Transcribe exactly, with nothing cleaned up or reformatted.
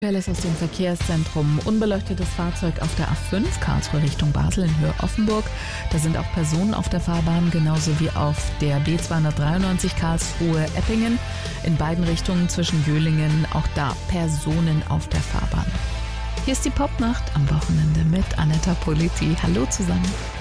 Aktuelles aus dem Verkehrszentrum. Unbeleuchtetes Fahrzeug auf der A fünf, Karlsruhe Richtung Basel in Höhe Offenburg. Da sind auch Personen auf der Fahrbahn, genauso wie auf der B zweihundertdreiundneunzig Karlsruhe Eppingen. In beiden Richtungen zwischen Jöhlingen, auch da Personen auf der Fahrbahn. Hier ist die Popnacht am Wochenende mit Anetta Politi. Hallo zusammen.